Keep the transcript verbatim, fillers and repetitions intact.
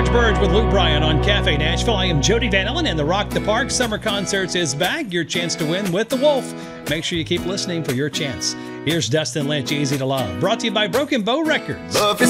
George Burge with Luke Bryan on Cafe Nashville. I am Jody Van Ellen, and the Rock the Park Summer Concerts is back. Your chance to win with the Wolf. Make sure you keep listening for your chance. Here's Dustin Lynch, Easy to Love, brought to you by Broken Bow Records. Love is